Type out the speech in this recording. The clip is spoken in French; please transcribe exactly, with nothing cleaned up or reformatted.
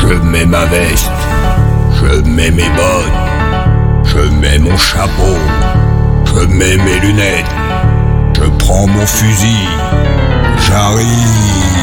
Je mets ma veste, je mets mes bottes, je mets mon chapeau, je mets mes lunettes, je prends mon fusil, j'arrive.